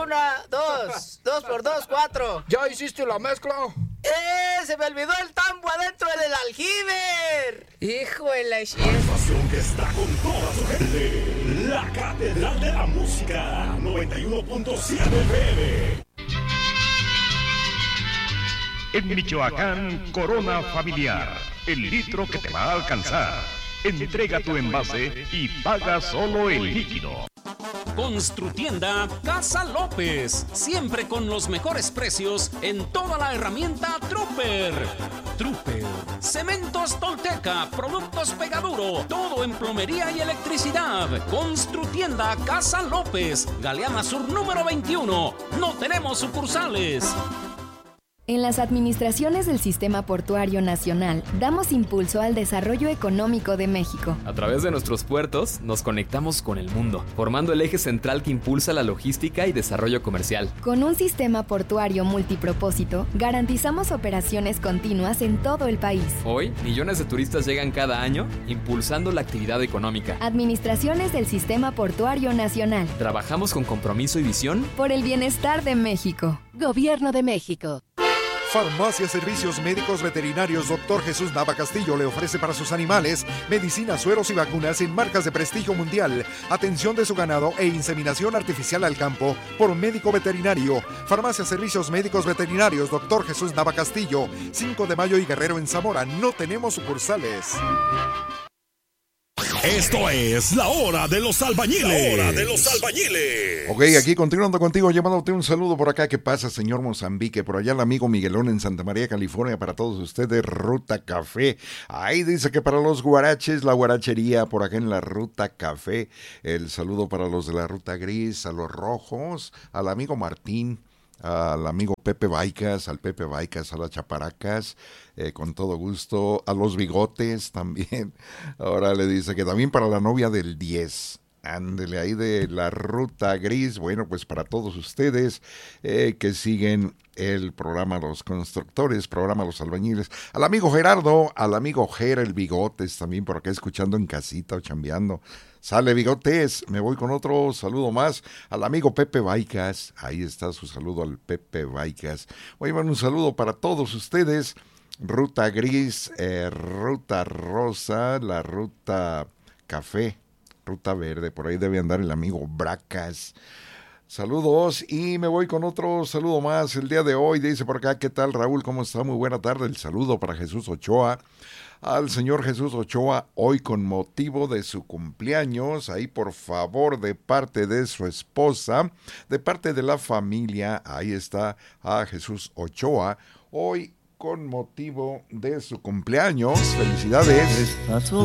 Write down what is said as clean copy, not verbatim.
una, dos por dos, 4. ¿Ya hiciste la mezcla? Se me olvidó el tambo adentro del aljiber. Hijo de la Estación que está con toda su gente. La Catedral de la Música, 91.7 FM. En Michoacán, Corona Familiar, el litro que te va a alcanzar. Entrega tu envase y paga solo el líquido. Construtienda Casa López, siempre con los mejores precios en toda la herramienta Trooper. Trooper, Cementos Tolteca, productos Pegaduro, todo en plomería y electricidad. Construtienda Casa López, Galeana Sur número 21. No tenemos sucursales. En las administraciones del Sistema Portuario Nacional, damos impulso al desarrollo económico de México. A través de nuestros puertos, nos conectamos con el mundo, formando el eje central que impulsa la logística y desarrollo comercial. Con un sistema portuario multipropósito, garantizamos operaciones continuas en todo el país. Hoy, millones de turistas llegan cada año, impulsando la actividad económica. Administraciones del Sistema Portuario Nacional. Trabajamos con compromiso y visión por el bienestar de México. Gobierno de México. Farmacia Servicios Médicos Veterinarios Dr. Jesús Nava Castillo le ofrece para sus animales medicinas, sueros y vacunas en marcas de prestigio mundial, atención de su ganado e inseminación artificial al campo por médico veterinario. Farmacia Servicios Médicos Veterinarios Dr. Jesús Nava Castillo, 5 de Mayo y Guerrero en Zamora. No tenemos sucursales. Esto es la hora de los albañiles. La hora de los albañiles. Ok, aquí continuando contigo, llevándote un saludo por acá. ¿Qué pasa, señor Mozambique? Por allá el amigo Miguelón en Santa María, California, para todos ustedes, Ruta Café. Ahí dice que para los guaraches, la guarachería por acá en la Ruta Café. El saludo para los de la Ruta Gris, a los rojos, al amigo Martín, al amigo Pepe Baicas, al Pepe Baicas, a las Chaparacas, con todo gusto, a los Bigotes también. Ahora le dice que también para la novia del 10. Ándele ahí de la Ruta Gris. Bueno, pues para todos ustedes que siguen el programa Los Constructores, programa Los Albañiles, al amigo Gerardo, al amigo Gera el Bigotes, también por acá escuchando en casita o chambeando. Sale Bigotes, me voy con otro saludo más al amigo Pepe Baicas. Ahí está su saludo al Pepe Baicas. Voy a llevar un saludo para todos ustedes. Ruta Gris, Ruta Rosa, la Ruta Café, Ruta Verde, por ahí debe andar el amigo Bracas. Saludos y me voy con otro saludo más el día de hoy. Dice por acá, ¿qué tal Raúl? ¿Cómo está? Muy buena tarde. El saludo para Jesús Ochoa. Al señor Jesús Ochoa, hoy con motivo de su cumpleaños, ahí por favor de parte de su esposa, de parte de la familia, ahí está a Jesús Ochoa, hoy con motivo de su cumpleaños. Felicidades.